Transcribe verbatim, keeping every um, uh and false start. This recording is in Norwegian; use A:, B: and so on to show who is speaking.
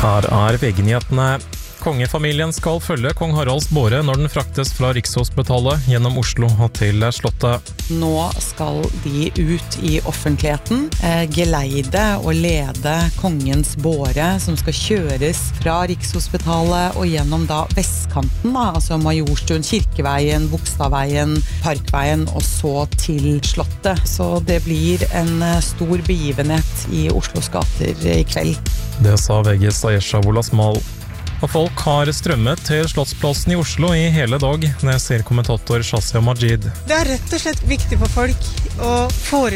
A: Her er V G-nyhetene. Kongefamilien skal følge kong Haralds båre når den fraktes fra Rikshospitalet gjennom Oslo og til Slottet.
B: Nå skal de ut i offentligheten, eh, geleide og lede kongens båre som skal kjøres fra Rikshospitalet og gjennom da vestkanten, da, altså Majorstuen, Kirkeveien, Bogstadveien, Parkveien og så til Slottet. Så det blir en stor begivenhet i Oslos gater i kveld.
A: Det sa V G's Ayesha Wolasmal. Og folk har strømmet til Slottsplassen i Oslo i hele dag, det sier kommentator Shazia Majid.
C: Det er rett og slett viktig for folk å få